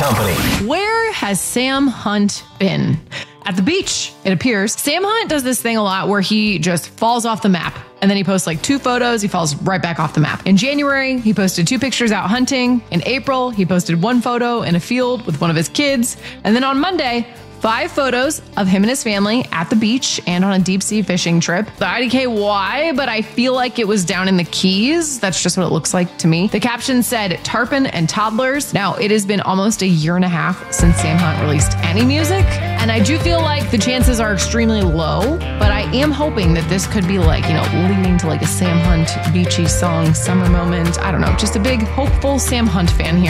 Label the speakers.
Speaker 1: Company.
Speaker 2: Where has Sam Hunt been? At the beach, it appears. Sam Hunt does this thing a lot where he just falls off the map. And then he posts like 2 photos, he falls right back off the map. In January, he posted 2 pictures out hunting. In April, he posted 1 photo in a field with one of his kids. And then on Monday, 5 photos of him and his family at the beach and on a deep sea fishing trip. The IDK why, but I feel like it was down in the Keys. That's just what it looks like to me. The caption said, tarpon and toddlers. Now, it has been almost a year and a half since Sam Hunt released any music. And I do feel like the chances are extremely low, but I am hoping that this could be like, leading to like a Sam Hunt beachy song, summer moment. I don't know, just a big hopeful Sam Hunt fan here.